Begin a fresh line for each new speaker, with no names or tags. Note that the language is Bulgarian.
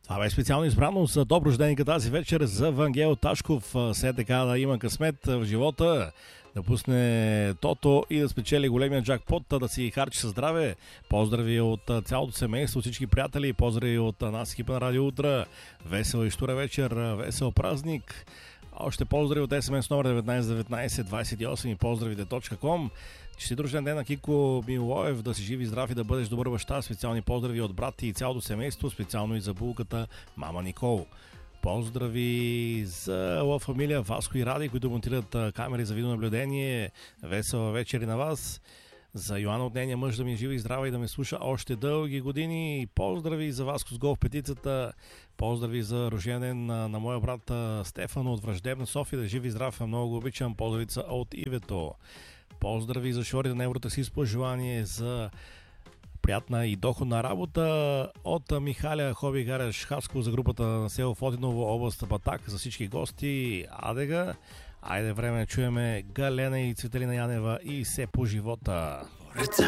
Това бе специално избрано за добро рожденика тази вечер за Вангел Ташков. Все така да има късмет в живота, да пусне тото и да спечели големия джакпот, да си харчи със здраве. Поздрави от цялото семейство, всички приятели, поздрави от нас екипа на Радио Утра. Весела и щура вечер, весел празник. Още поздрави от SMS номер 191928 и поздравите.com. Честит рожден ден на Кико Милоев, да си жив и здрав и да бъдеш добър баща. Специални поздрави от брат и цялото семейство, специално и за булката мама Никол. Поздрави за Ла Фамилия Васко и Ради, които монтират камери за видеонаблюдение. Весела вечер и на вас. За Йоанна от нейния мъж да ми е жива и здрава и да ме слуша още дълги години. Поздрави за Васко с гол в петицата. Поздрави за рожден ден на моя брат Стефан от Враждебна София. Да жив и здрав, много го обичам. Поздравица от Ивето. Поздрави за Шори на Евротаксист, пожелание за приятна и доходна работа от Михаля Хоби Гареш Хаско за групата на село Фотиново, област Батак, за всички гости. Адега! Айде време да чуеме Галена и Цветелина Янева и все по живота.